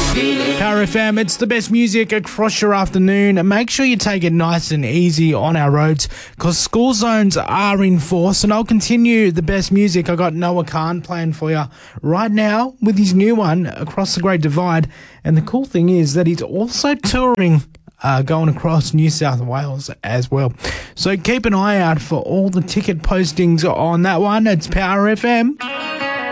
Power FM, it's the best music across your afternoon. And make sure you take it nice and easy on our roads because school zones are in force. And I'll continue the best music. I got Noah Khan playing for you right now with his new one, Across the Great Divide. And the cool thing is that he's also touring going across New South Wales as well. So keep an eye out for all the ticket postings on that one. It's Power FM.